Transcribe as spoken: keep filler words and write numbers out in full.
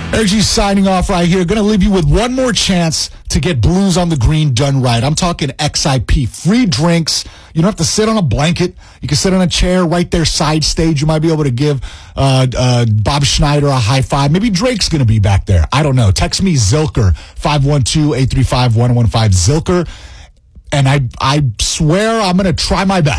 Eric G signing off right here. Going to leave you with one more chance to get Blues on the Green done right. I'm talking X I P. Free drinks. You don't have to sit on a blanket. You can sit on a chair right there, side stage. You might be able to give uh, uh, Bob Schneider a high five. Maybe Drake's going to be back there. I don't know. Text me Zilker, five one two, eight three five, one one five, Zilker. And I, I swear I'm going to try my best.